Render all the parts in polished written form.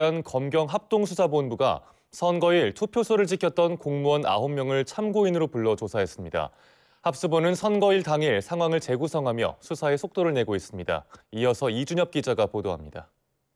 검경 합동수사본부가 선거일 투표소를 지켰던 공무원 9명을 참고인으로 불러 조사했습니다. 합수본은 선거일 당일 상황을 재구성하며 수사에 속도를 내고 있습니다. 이어서 이준엽 기자가 보도합니다.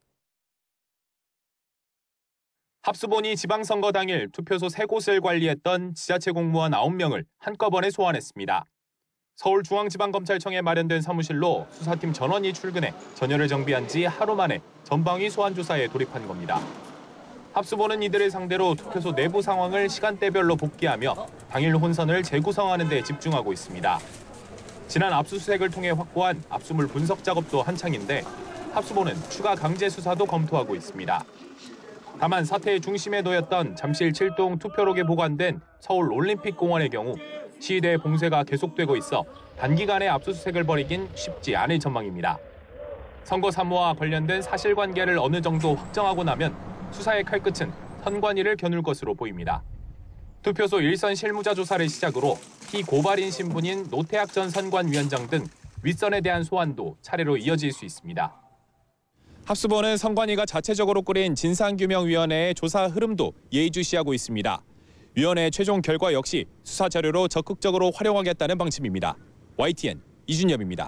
합수본이 지방선거 당일 투표소 3곳을 관리했던 지자체 공무원 9명을 한꺼번에 소환했습니다. 서울중앙지방검찰청에 마련된 사무실로 수사팀 전원이 출근해 전열을 정비한 지 하루 만에 전방위 소환 조사에 돌입한 겁니다. 합수본은 이들을 상대로 투표소 내부 상황을 시간대별로 복귀하며 당일 혼선을 재구성하는 데 집중하고 있습니다. 지난 압수수색을 통해 확보한 압수물 분석 작업도 한창인데 합수본은 추가 강제 수사도 검토하고 있습니다. 다만 사태의 중심에 놓였던 잠실 7동 투표록에 보관된 서울 올림픽공원의 경우 시위대 봉쇄가 계속되고 있어 단기간에 압수수색을 벌이긴 쉽지 않을 전망입니다. 선거 사무와 관련된 사실관계를 어느 정도 확정하고 나면 수사의 칼끝은 선관위를 겨눌 것으로 보입니다. 투표소 일선 실무자 조사를 시작으로 피고발인 신분인 노태학 전 선관위원장 등 윗선에 대한 소환도 차례로 이어질 수 있습니다. 합수본은 선관위가 자체적으로 꾸린 진상규명위원회의 조사 흐름도 예의주시하고 있습니다. 위원회의 최종 결과 역시 수사 자료로 적극적으로 활용하겠다는 방침입니다. YTN 이준엽입니다.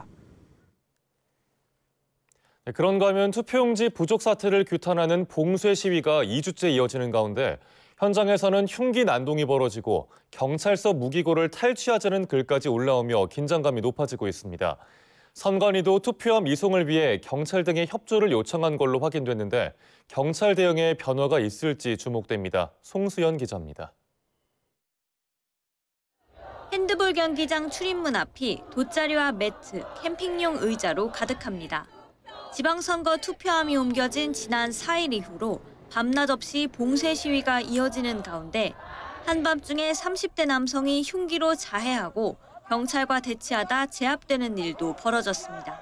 그런가 하면 투표용지 부족 사태를 규탄하는 봉쇄 시위가 2주째 이어지는 가운데 현장에서는 흉기 난동이 벌어지고 경찰서 무기고를 탈취하자는 글까지 올라오며 긴장감이 높아지고 있습니다. 선관위도 투표함 이송을 위해 경찰 등의 협조를 요청한 걸로 확인됐는데 경찰 대응에 변화가 있을지 주목됩니다. 송수연 기자입니다. 핸드볼 경기장 출입문 앞이 돗자리와 매트, 캠핑용 의자로 가득합니다. 지방선거 투표함이 옮겨진 지난 4일 이후로 밤낮 없이 봉쇄 시위가 이어지는 가운데 한밤중에 30대 남성이 흉기로 자해하고 경찰과 대치하다 제압되는 일도 벌어졌습니다.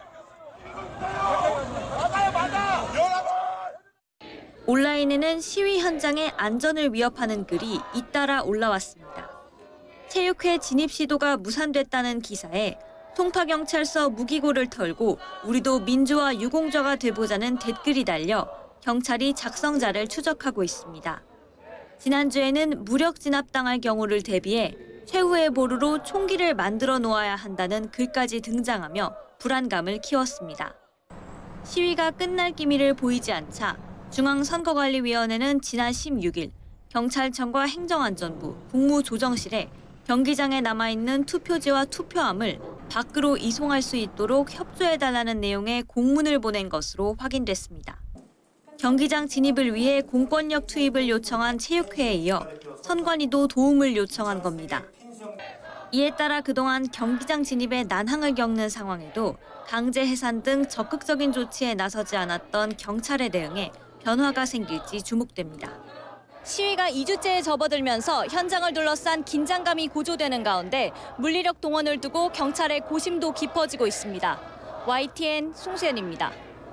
온라인에는 시위 현장의 안전을 위협하는 글이 잇따라 올라왔습니다. 체육회 진입 시도가 무산됐다는 기사에 송파경찰서 무기고를 털고 우리도 민주화 유공자가 돼보자는 댓글이 달려 경찰이 작성자를 추적하고 있습니다. 지난주에는 무력 진압당할 경우를 대비해 최후의 보루로 총기를 만들어 놓아야 한다는 글까지 등장하며 불안감을 키웠습니다. 시위가 끝날 기미를 보이지 않자 중앙선거관리위원회는 지난 16일 경찰청과 행정안전부, 국무조정실에 경기장에 남아있는 투표지와 투표함을 밖으로 이송할 수 있도록 협조해달라는 내용의 공문을 보낸 것으로 확인됐습니다. 경기장 진입을 위해 공권력 투입을 요청한 체육회에 이어 선관위도 도움을 요청한 겁니다. 이에 따라 그동안 경기장 진입에 난항을 겪는 상황에도 강제 해산 등 적극적인 조치에 나서지 않았던 경찰의 대응에 변화가 생길지 주목됩니다. 시위가 2주째에 접어들면서 현장을 둘러싼 긴장감이 고조되는 가운데 물리력 동원을 두고 경찰의 고심도 깊어지고 있습니다. YTN 송수연입니다.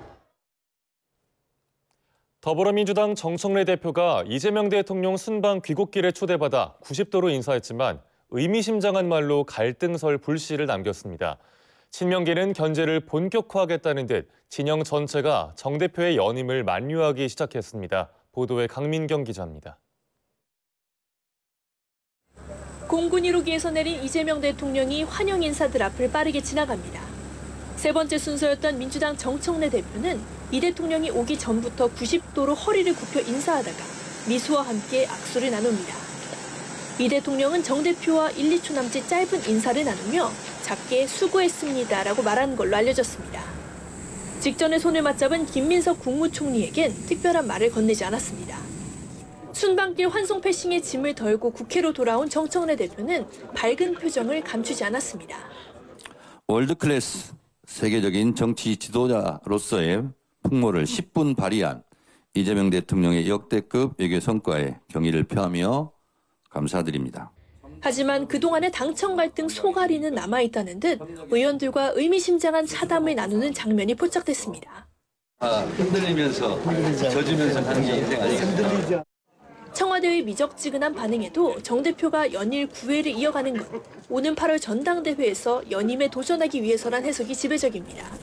더불어민주당 정청래 대표가 이재명 대통령 순방 귀국길에 초대받아 90도로 인사했지만 의미심장한 말로 갈등설 불씨를 남겼습니다. 친명계는 견제를 본격화하겠다는 듯 진영 전체가 정 대표의 연임을 만류하기 시작했습니다. 보도에 강민경 기자입니다. 공군 1호기에서 내린 이재명 대통령이 환영 인사들 앞을 빠르게 지나갑니다. 세 번째 순서였던 민주당 정청래 대표는 이 대통령이 오기 전부터 90도로 허리를 굽혀 인사하다가 미소와 함께 악수를 나눕니다. 이 대통령은 정 대표와 1, 2초 남짓 짧은 인사를 나누며 작게 수고했습니다라고 말한 걸로 알려졌습니다. 직전에 손을 맞잡은 김민석 국무총리에겐 특별한 말을 건네지 않았습니다. 순방길 환송 패싱의 짐을 덜고 국회로 돌아온 정청래 대표는 밝은 표정을 감추지 않았습니다. 월드클래스 세계적인 정치 지도자로서의 풍모를 10분 발휘한 이재명 대통령의 역대급 외교 성과에 경의를 표하며 감사드립니다. 하지만 그동안의 당청 갈등 소갈이는 남아있다는 듯 의원들과 의미심장한 차담을 나누는 장면이 포착됐습니다. 흔들리면서 젖으면서 가는 게 인생 아니겠습니까? 청와대의 미적지근한 반응에도 정 대표가 연일 구회를 이어가는 건 오는 8월 전당대회에서 연임에 도전하기 위해서란 해석이 지배적입니다.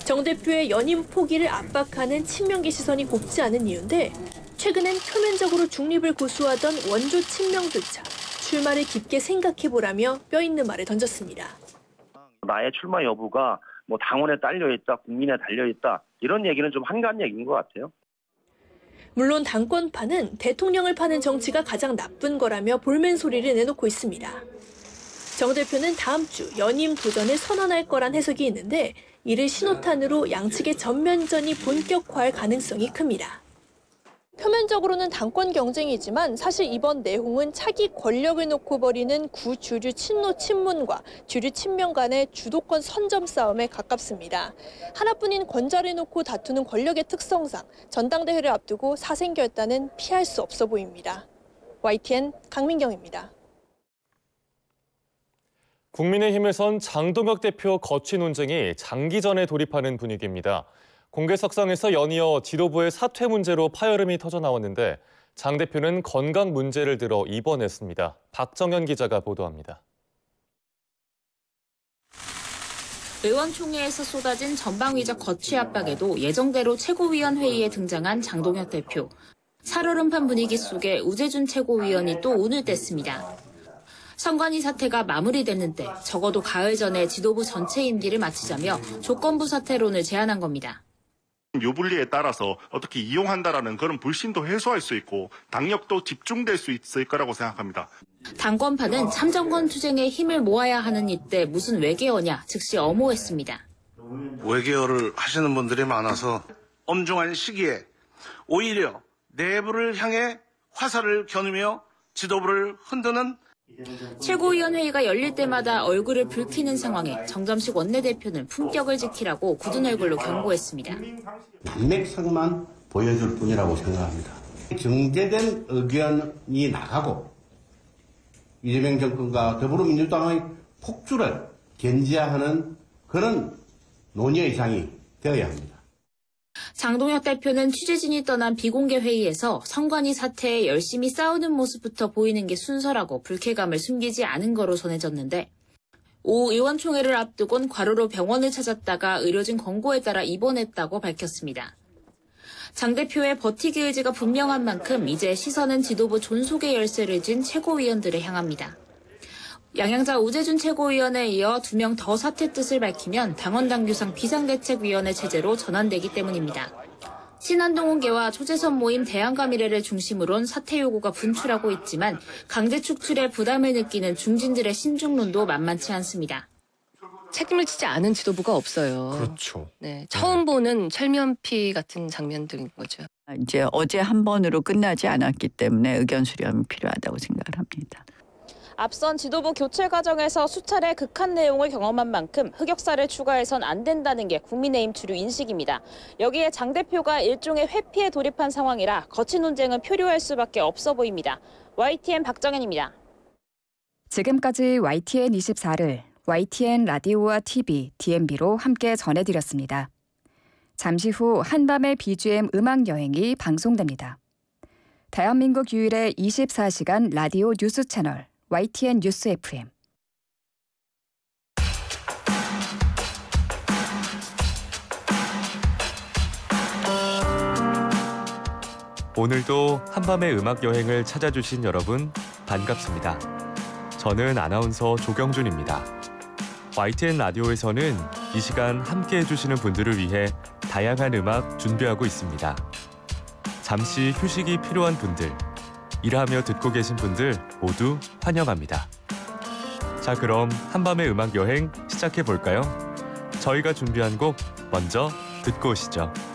정 대표의 연임 포기를 압박하는 친명계 시선이 곱지 않은 이유인데 최근엔 표면적으로 중립을 고수하던 원조 친명조차 출마를 깊게 생각해보라며 뼈있는 말을 던졌습니다. 나의 출마 여부가 뭐 당원에 딸려있다, 국민에 달려있다 이런 얘기는 좀 한가한 얘기인 것 같아요. 물론 당권파는 대통령을 파는 정치가 가장 나쁜 거라며 볼멘 소리를 내놓고 있습니다. 정 대표는 다음 주 연임 도전을 선언할 거란 해석이 있는데 이를 신호탄으로 양측의 전면전이 본격화할 가능성이 큽니다. 표면적으로는 당권 경쟁이지만 사실 이번 내홍은 차기 권력을 놓고 벌이는 구주류 친노 친문과 주류 친명 간의 주도권 선점 싸움에 가깝습니다. 하나뿐인 권자를 놓고 다투는 권력의 특성상 전당대회를 앞두고 사생결단은 피할 수 없어 보입니다. YTN 강민경입니다. 국민의힘에선 장동혁 대표 거취 논쟁이 장기전에 돌입하는 분위기입니다. 공개석상에서 연이어 지도부의 사퇴 문제로 파열음이 터져나왔는데 장 대표는 건강 문제를 들어 입원했습니다. 박정현 기자가 보도합니다. 의원총회에서 쏟아진 전방위적 거취 압박에도 예정대로 최고위원회의에 등장한 장동혁 대표. 살얼음판 분위기 속에 우재준 최고위원이 또 운을 뗐습니다. 선관위 사태가 마무리됐는데 적어도 가을 전에 지도부 전체 임기를 마치자며 조건부 사퇴론을 제안한 겁니다. 유불리에 따라서 어떻게 이용한다라는 그런 불신도 해소할 수 있고 당력도 집중될 수 있을 거라고 생각합니다. 당권파는 참정권 투쟁에 힘을 모아야 하는 이때 무슨 외계어냐 즉시 엄호했습니다. 외계어를 하시는 분들이 많아서 엄중한 시기에 오히려 내부를 향해 화살을 겨누며 지도부를 흔드는 최고위원회의가 열릴 때마다 얼굴을 붉히는 상황에 정점식 원내대표는 품격을 지키라고 굳은 얼굴로 경고했습니다. 단맥상만 보여줄 뿐이라고 생각합니다. 정제된 의견이 나가고 이재명 정권과 더불어민주당의 폭주를 견제하는 그런 논의의 장이 되어야 합니다. 장동혁 대표는 취재진이 떠난 비공개 회의에서 선관위 사태에 열심히 싸우는 모습부터 보이는 게 순서라고 불쾌감을 숨기지 않은 거로 전해졌는데 오후 의원총회를 앞두곤 과로로 병원을 찾았다가 의료진 권고에 따라 입원했다고 밝혔습니다. 장 대표의 버티기 의지가 분명한 만큼 이제 시선은 지도부 존속의 열쇠를 쥔 최고위원들에 향합니다. 양양자 우재준 최고위원에 이어 2명 더 사퇴 뜻을 밝히면 당원당규상 비상대책위원회 체제로 전환되기 때문입니다. 신한동훈계와 초재선 모임 대안과 미래를 중심으론 사퇴 요구가 분출하고 있지만 강제 축출에 부담을 느끼는 중진들의 신중론도 만만치 않습니다. 책임을 지지 않은 지도부가 없어요. 그렇죠. 네, 처음 보는 철면피 같은 장면들인 거죠. 이제 어제 한 번으로 끝나지 않았기 때문에 의견 수렴이 필요하다고 생각을 합니다. 앞선 지도부 교체 과정에서 수차례 극한 내용을 경험한 만큼 흑역사를 추가해선 안 된다는 게 국민의힘 주류 인식입니다. 여기에 장 대표가 일종의 회피에 돌입한 상황이라 거친 논쟁은 표류할 수밖에 없어 보입니다. YTN 박정현입니다. 지금까지 YTN 24를 YTN 라디오와 TV, DMB로 함께 전해드렸습니다. 잠시 후 한밤의 BGM 음악 여행이 방송됩니다. 대한민국 유일의 24시간 라디오 뉴스 채널 YTN 뉴스 FM. 오늘도 한밤의 음악 여행을 찾아주신 여러분 반갑습니다. 저는 아나운서 조경준입니다. YTN 라디오에서는 이 시간 함께 해주시는 분들을 위해 다양한 음악 준비하고 있습니다. 잠시 휴식이 필요한 분들, 일하며 듣고 계신 분들 모두 환영합니다. 자, 그럼 한밤의 음악 여행 시작해 볼까요? 저희가 준비한 곡 먼저 듣고 오시죠.